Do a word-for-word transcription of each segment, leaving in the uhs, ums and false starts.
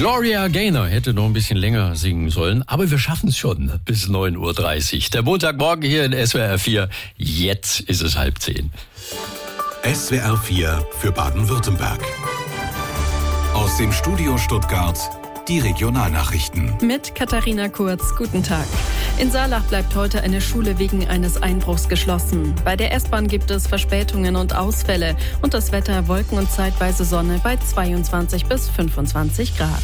Gloria Gaynor hätte noch ein bisschen länger singen sollen, aber wir schaffen es schon bis neun Uhr dreißig. Der Montagmorgen hier in S W R vier, jetzt ist es halb zehn. S W R vier für Baden-Württemberg. Aus dem Studio Stuttgart die Regionalnachrichten. Mit Katharina Kurz, guten Tag. In Saalach bleibt heute eine Schule wegen eines Einbruchs geschlossen. Bei der S-Bahn gibt es Verspätungen und Ausfälle. Und das Wetter Wolken und zeitweise Sonne bei zweiundzwanzig bis fünfundzwanzig Grad.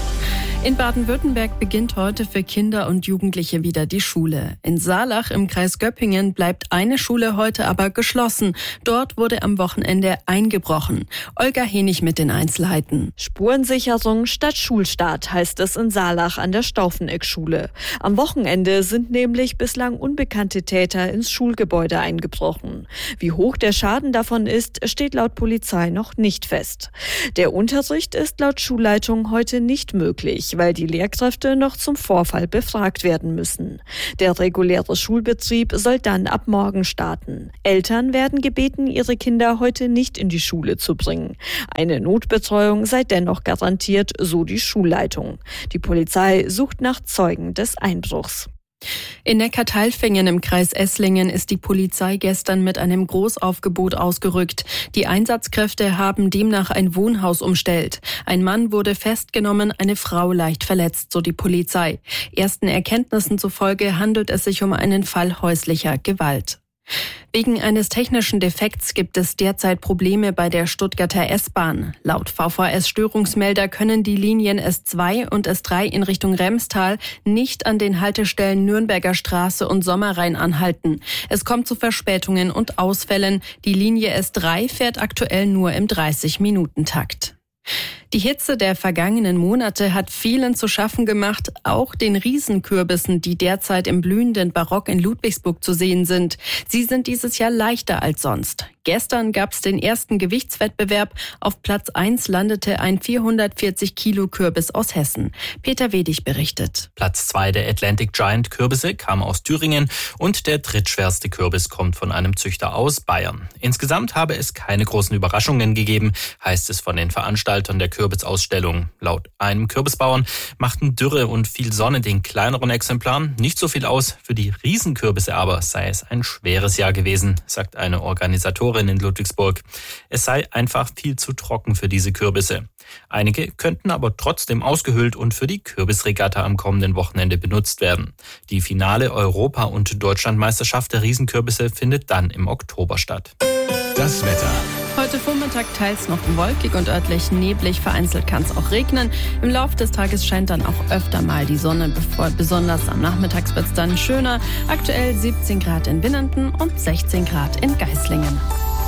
In Baden-Württemberg beginnt heute für Kinder und Jugendliche wieder die Schule. In Saalach im Kreis Göppingen bleibt eine Schule heute aber geschlossen. Dort wurde am Wochenende eingebrochen. Olga Henig mit den Einzelheiten. Spurensicherung statt Schulstart heißt es in Saalach an der Staufeneck-Schule. Am Wochenende sind nämlich bislang unbekannte Täter ins Schulgebäude eingebrochen. Wie hoch der Schaden davon ist, steht laut Polizei noch nicht fest. Der Unterricht ist laut Schulleitung heute nicht möglich, weil die Lehrkräfte noch zum Vorfall befragt werden müssen. Der reguläre Schulbetrieb soll dann ab morgen starten. Eltern werden gebeten, ihre Kinder heute nicht in die Schule zu bringen. Eine Notbetreuung sei dennoch garantiert, so die Schulleitung. Die Polizei sucht nach Zeugen des Einbruchs. In Neckartalfingen im Kreis Esslingen ist die Polizei gestern mit einem Großaufgebot ausgerückt. Die Einsatzkräfte haben demnach ein Wohnhaus umstellt. Ein Mann wurde festgenommen, eine Frau leicht verletzt, so die Polizei. Ersten Erkenntnissen zufolge handelt es sich um einen Fall häuslicher Gewalt. Wegen eines technischen Defekts gibt es derzeit Probleme bei der Stuttgarter S-Bahn. Laut V V S-Störungsmelder können die Linien S zwei und S drei in Richtung Remstal nicht an den Haltestellen Nürnberger Straße und Sommerrhein anhalten. Es kommt zu Verspätungen und Ausfällen. Die Linie S drei fährt aktuell nur im dreißig-Minuten-Takt. Die Hitze der vergangenen Monate hat vielen zu schaffen gemacht, auch den Riesenkürbissen, die derzeit im blühenden Barock in Ludwigsburg zu sehen sind. Sie sind dieses Jahr leichter als sonst. Gestern gab es den ersten Gewichtswettbewerb. Auf Platz eins landete ein vierhundertvierzig Kilo Kürbis aus Hessen. Peter Wedig berichtet. Platz zwei der Atlantic Giant Kürbisse kam aus Thüringen und der drittschwerste Kürbis kommt von einem Züchter aus Bayern. Insgesamt habe es keine großen Überraschungen gegeben, heißt es von den Veranstaltern der Kürbisausstellung. Laut einem Kürbisbauern machten Dürre und viel Sonne den kleineren Exemplaren nicht so viel aus. Für die Riesenkürbisse aber sei es ein schweres Jahr gewesen, sagt eine Organisatorin in Ludwigsburg. Es sei einfach viel zu trocken für diese Kürbisse. Einige könnten aber trotzdem ausgehöhlt und für die Kürbisregatta am kommenden Wochenende benutzt werden. Die finale Europa- und Deutschlandmeisterschaft der Riesenkürbisse findet dann im Oktober statt. Das Wetter. Heute Vormittag teils noch wolkig und örtlich neblig, vereinzelt kann es auch regnen. Im Laufe des Tages scheint dann auch öfter mal die Sonne, bevor, besonders am Nachmittag wird es dann schöner. Aktuell siebzehn Grad in Winnenden und sechzehn Grad in Geislingen.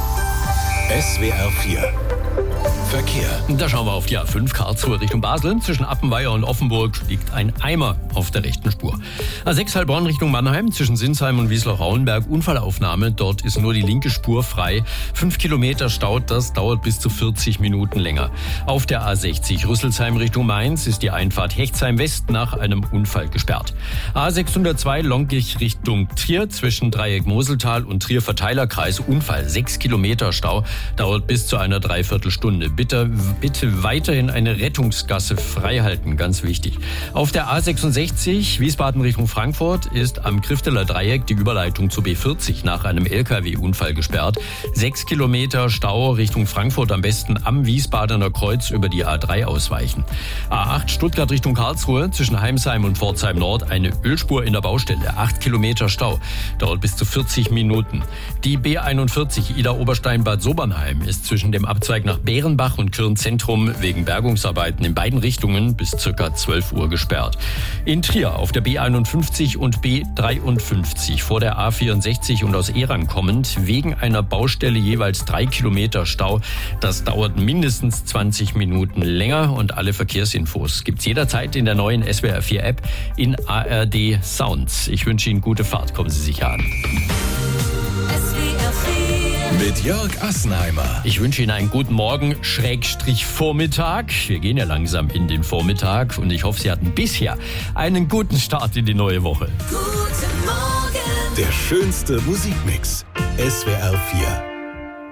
S W R vier Verkehr. Da schauen wir auf die A fünf Karlsruhe Richtung Basel. Zwischen Appenweier und Offenburg liegt ein Eimer auf der rechten Spur. A sechs Heilbronn Richtung Mannheim zwischen Sinsheim und Wiesloch-Rauenberg. Unfallaufnahme. Dort ist nur die linke Spur frei. Fünf Kilometer Stau, das dauert bis zu vierzig Minuten länger. Auf der A sechzig Rüsselsheim Richtung Mainz ist die Einfahrt Hechtsheim West nach einem Unfall gesperrt. A sechshundertzwei Lonkich Richtung Trier zwischen Dreieck Moseltal und Trier Verteilerkreis. Unfall. Sechs Kilometer Stau, dauert bis zu einer Dreiviertelstunde. Bitte, bitte weiterhin eine Rettungsgasse freihalten, ganz wichtig. Auf der A sechsundsechzig Wiesbaden Richtung Frankfurt ist am Grifteler Dreieck die Überleitung zur B vierzig nach einem L K W-Unfall gesperrt. Sechs Kilometer Stau Richtung Frankfurt, am besten am Wiesbadener Kreuz über die A drei ausweichen. A acht Stuttgart Richtung Karlsruhe zwischen Heimsheim und Pforzheim Nord eine Ölspur in der Baustelle. Acht Kilometer Stau, dauert bis zu vierzig Minuten. Die B einundvierzig Ida Oberstein Bad Sobernheim ist zwischen dem Abzweig nach Bärenbach und Kirn-Zentrum wegen Bergungsarbeiten in beiden Richtungen bis ca. zwölf Uhr gesperrt. In Trier auf der B einundfünfzig und B dreiundfünfzig vor der A vierundsechzig und aus Erang kommend wegen einer Baustelle jeweils drei Kilometer Stau. Das dauert mindestens zwanzig Minuten länger und alle Verkehrsinfos gibt's jederzeit in der neuen S W R vier App in A R D Sounds. Ich wünsche Ihnen gute Fahrt, kommen Sie sicher an. Mit Jörg Assenheimer. Ich wünsche Ihnen einen guten Morgen, Schrägstrich Vormittag. Wir gehen ja langsam in den Vormittag und ich hoffe, Sie hatten bisher einen guten Start in die neue Woche. Guten Morgen. Der schönste Musikmix. S W R vier.